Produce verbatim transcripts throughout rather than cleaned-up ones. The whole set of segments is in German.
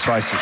Das weiß ich.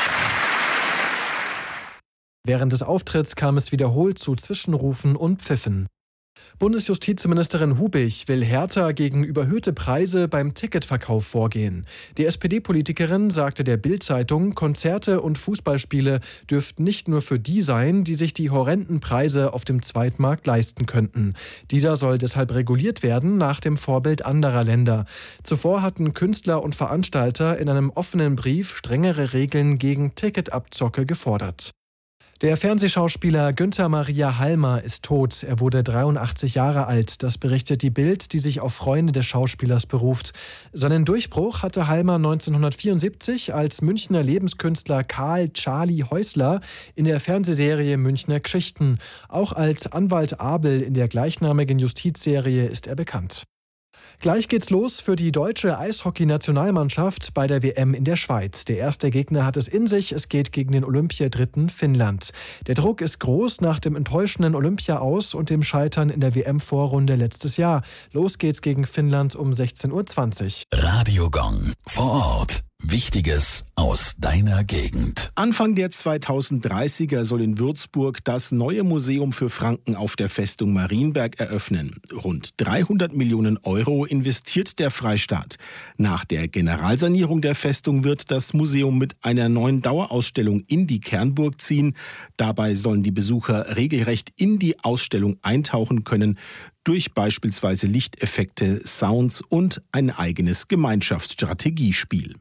Während des Auftritts kam es wiederholt zu Zwischenrufen und Pfiffen. Bundesjustizministerin Hubich will härter gegen überhöhte Preise beim Ticketverkauf vorgehen. Die S P D-Politikerin sagte der Bild-Zeitung, Konzerte und Fußballspiele dürften nicht nur für die sein, die sich die horrenden Preise auf dem Zweitmarkt leisten könnten. Dieser soll deshalb reguliert werden nach dem Vorbild anderer Länder. Zuvor hatten Künstler und Veranstalter in einem offenen Brief strengere Regeln gegen Ticketabzocke gefordert. Der Fernsehschauspieler Günther Maria Halmer ist tot. Er wurde dreiundachtzig Jahre alt. Das berichtet die Bild, die sich auf Freunde des Schauspielers beruft. Seinen Durchbruch hatte Halmer neunzehnhundertvierundsiebzig als Münchner Lebenskünstler Karl Charlie Häusler in der Fernsehserie Münchner Geschichten. Auch als Anwalt Abel in der gleichnamigen Justizserie ist er bekannt. Gleich geht's los für die deutsche Eishockey-Nationalmannschaft bei der W M in der Schweiz. Der erste Gegner hat es in sich. Es geht gegen den Olympiadritten Finnland. Der Druck ist groß nach dem enttäuschenden Olympia-Aus und dem Scheitern in der W M-Vorrunde letztes Jahr. Los geht's gegen Finnland um sechzehn Uhr zwanzig. Radio Gong vor Ort. Wichtiges aus deiner Gegend. Anfang der zweitausenddreißiger soll in Würzburg das neue Museum für Franken auf der Festung Marienberg eröffnen. Rund dreihundert Millionen Euro investiert der Freistaat. Nach der Generalsanierung der Festung wird das Museum mit einer neuen Dauerausstellung in die Kernburg ziehen. Dabei sollen die Besucher regelrecht in die Ausstellung eintauchen können, durch beispielsweise Lichteffekte, Sounds und ein eigenes Gemeinschaftsstrategiespiel.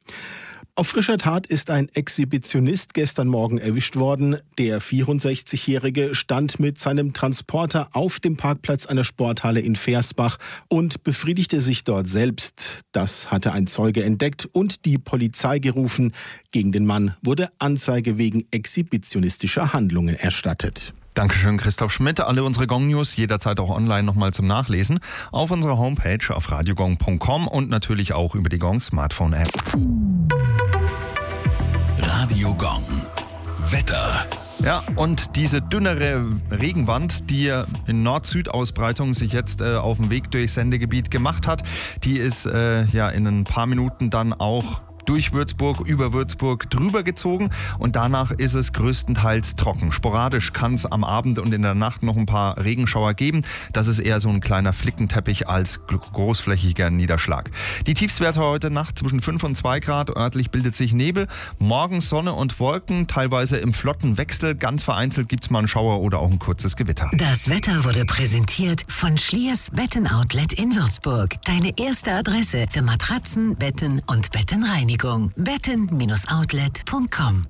Auf frischer Tat ist ein Exhibitionist gestern Morgen erwischt worden. Der vierundsechzigjährige stand mit seinem Transporter auf dem Parkplatz einer Sporthalle in Versbach und befriedigte sich dort selbst. Das hatte ein Zeuge entdeckt und die Polizei gerufen. Gegen den Mann wurde Anzeige wegen exhibitionistischer Handlungen erstattet. Dankeschön, Christoph Schmidt. Alle unsere Gong-News jederzeit auch online nochmal zum Nachlesen auf unserer Homepage auf radiogong punkt com und natürlich auch über die Gong Smartphone-App. Radio Gong. Wetter. Ja, und diese dünnere Regenwand, die in Nord-Süd-Ausbreitung sich jetzt äh, auf dem Weg durchs Sendegebiet gemacht hat, die ist äh, ja in ein paar Minuten dann auch durch Würzburg, über Würzburg drüber gezogen und danach ist es größtenteils trocken. Sporadisch kann es am Abend und in der Nacht noch ein paar Regenschauer geben. Das ist eher so ein kleiner Flickenteppich als großflächiger Niederschlag. Die Tiefstwerte heute Nacht zwischen fünf und zwei Grad. Örtlich bildet sich Nebel. Morgen Sonne und Wolken, teilweise im flotten Wechsel. Ganz vereinzelt gibt es mal einen Schauer oder auch ein kurzes Gewitter. Das Wetter wurde präsentiert von Schliers Betten-Outlet in Würzburg. Deine erste Adresse für Matratzen, Betten und Bettenreinigung. betten Bindestrich outlet punkt com.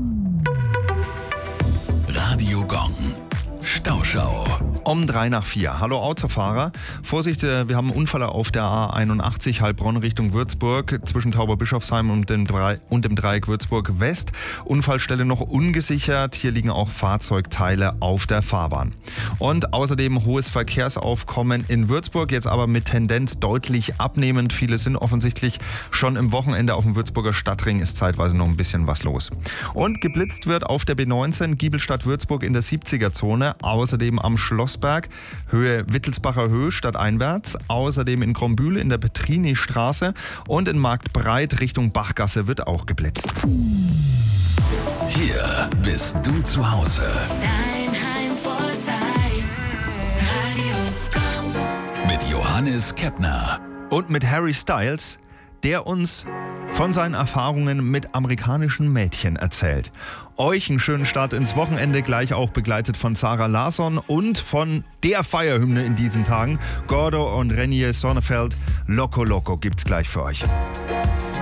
Radio Gong. Stauschau. Um drei nach vier. Hallo Autofahrer. Vorsicht, wir haben einen Unfall auf der A einundachtzig Heilbronn Richtung Würzburg zwischen Tauberbischofsheim und dem, Drei- und dem Dreieck Würzburg West. Unfallstelle noch ungesichert. Hier liegen auch Fahrzeugteile auf der Fahrbahn. Und außerdem hohes Verkehrsaufkommen in Würzburg, jetzt aber mit Tendenz deutlich abnehmend. Viele sind offensichtlich schon im Wochenende auf dem Würzburger Stadtring, ist zeitweise noch ein bisschen was los. Und geblitzt wird auf der B neunzehn Giebelstadt-Würzburg in der siebziger-Zone. Außerdem am Schlossberg, Höhe Wittelsbacher Höhe stadteinwärts. Außerdem in Grombühl in der Petrini-Straße und in Marktbreit Richtung Bachgasse wird auch geblitzt. Hier bist du zu Hause. Dein Heimvorteil. Radio Gong. Mit Johannes Keppner. Und mit Harry Styles, der uns von seinen Erfahrungen mit amerikanischen Mädchen erzählt. Euch einen schönen Start ins Wochenende, gleich auch begleitet von Sarah Larsson und von der Feierhymne in diesen Tagen. Gordo und Renier Sonnefeld, Loco Loco gibt's gleich für euch.